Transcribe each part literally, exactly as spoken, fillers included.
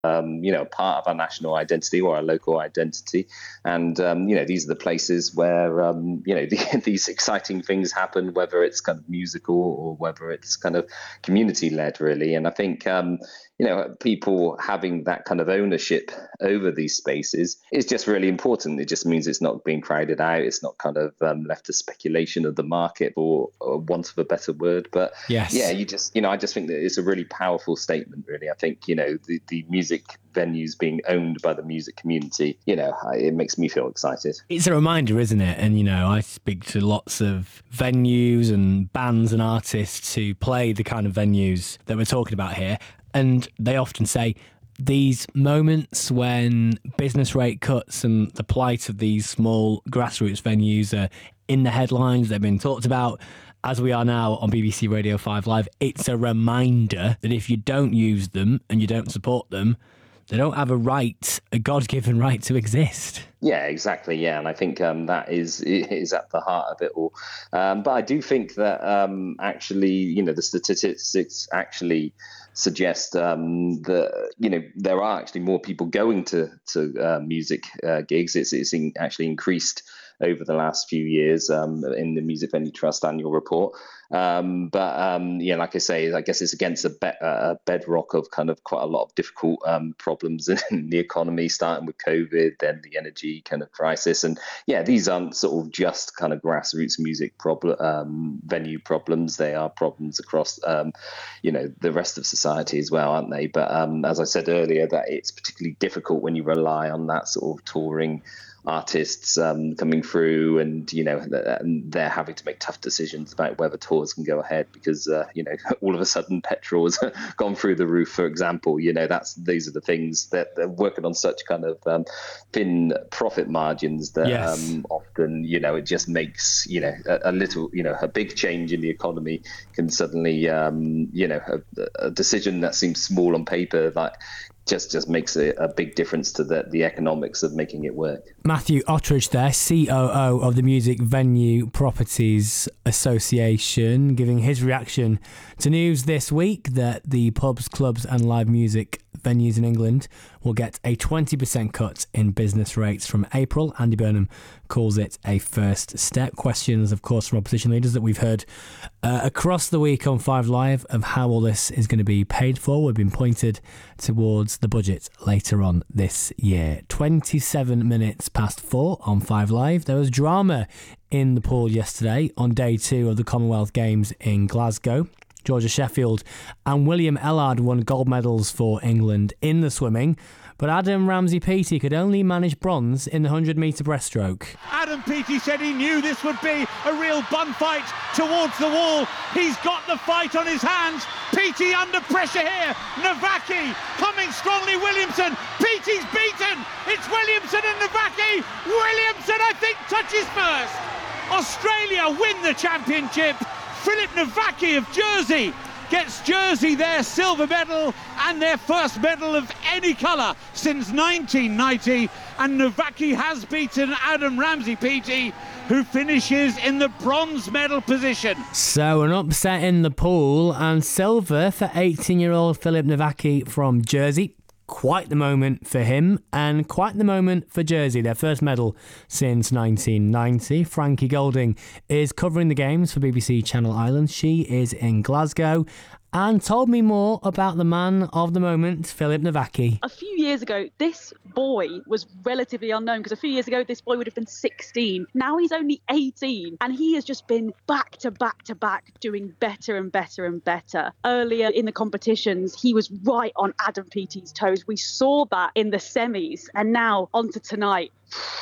Um, you know, part of our national identity or our local identity. And, um, you know, these are the places where, um, you know, the, these exciting things happen, whether it's kind of musical or whether it's kind of community-led, really. And I think, um, you know, people having that kind of ownership over these spaces is just really important. It just means it's not being crowded out. It's not kind of um, left to speculation of the market or, or want of a better word. But yes. yeah, you just, you know, I just think that it's a really powerful statement, really. I think, you know, the, the music venues being owned by the music community, you know, it makes me feel excited. It's a reminder, isn't it? And, you know, I speak to lots of venues and bands and artists who play the kind of venues that we're talking about here. And they often say these moments when business rate cuts and the plight of these small grassroots venues are in the headlines, they've been talked about, as we are now on B B C Radio five Live, it's a reminder that if you don't use them and you don't support them, they don't have a right, a God-given right to exist. Yeah, exactly. Yeah, and I think um, that is is at the heart of it all. Um, but I do think that um, actually, you know, the statistics actually suggest um, that, you know, there are actually more people going to to uh, music uh, gigs. It's it's in, actually increased over the last few years um, in the Music Venue Trust annual report. Um, but um, yeah, like I say, I guess it's against a, be- a bedrock of kind of quite a lot of difficult um, problems in the economy, starting with COVID, then the energy kind of crisis. And yeah, these aren't sort of just kind of grassroots music problem, um, venue problems. They are problems across, um, you know, the rest of society as well, aren't they? But um, as I said earlier, that it's particularly difficult when you rely on that sort of touring artists um, coming through, and you know, and they're having to make tough decisions about whether tours can go ahead because uh, you know, all of a sudden petrol has gone through the roof, for example. You know, that's these are the things that they're working on such kind of um, thin profit margins that yes. um, often, you know, it just makes, you know, a, a little, you know, a big change in the economy can suddenly, um, you know, a, a decision that seems small on paper, like just just makes a, a big difference to the, the economics of making it work. Matthew Ottridge there, C O O of the Music Venue Properties Association, giving his reaction to news this week that the pubs, clubs and live music venues in England will get a twenty percent cut in business rates from April. Andy Burnham calls it a first step. Questions, of course, from opposition leaders that we've heard uh, across the week on Five Live of how all this is going to be paid for. We've been pointed towards the budget later on this year. twenty-seven minutes past four on Five Live. There was drama in the pool yesterday on day two of the Commonwealth Games in Glasgow. Georgia Sheffield and William Ellard won gold medals for England in the swimming, but Adam Ramsey-Peaty could only manage bronze in the one hundred metre breaststroke. Adam Peaty said he knew this would be a real bun fight towards the wall. He's got the fight on his hands. Peaty under pressure here. Navaki coming strongly. Williamson. Peaty's beaten. It's Williamson and Navaki. Williamson, I think, touches first. Australia win the championship. Philip Navaki of Jersey gets Jersey their silver medal and their first medal of any colour since nineteen ninety. And Navaki has beaten Adam Ramsey-Peaty, who finishes in the bronze medal position. So an upset in the pool and silver for eighteen-year-old Philip Navaki from Jersey. Quite the moment for him and quite the moment for Jersey, their first medal since nineteen ninety. Frankie Golding is covering the games for B B C Channel Islands. She is in Glasgow and told me more about the man of the moment, Philip Navaki. A few years ago, this boy was relatively unknown because a few years ago, this boy would have been sixteen. Now he's only eighteen and he has just been back to back to back doing better and better and better. Earlier in the competitions, he was right on Adam Peaty's toes. We saw that in the semis, and now on to tonight.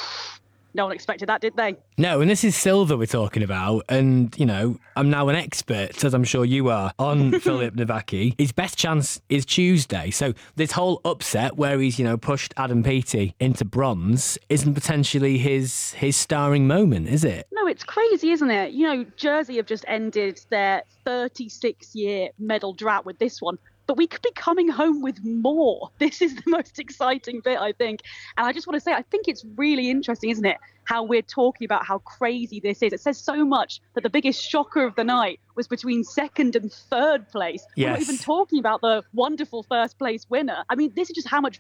No one expected that, did they? No, and this is silver we're talking about. And, you know, I'm now an expert, as I'm sure you are, on Philip Navaki. His best chance is Tuesday. So this whole upset where he's, you know, pushed Adam Peaty into bronze isn't potentially his his starring moment, is it? No, it's crazy, isn't it? You know, Jersey have just ended their thirty-six year medal drought with this one. but we could be coming home with more. This is the most exciting bit, I think. And I just want to say, I think it's really interesting, isn't it, how we're talking about how crazy this is. It says so much that the biggest shocker of the night was between second and third place. Yes. We're not even talking about the wonderful first place winner. I mean, this is just how much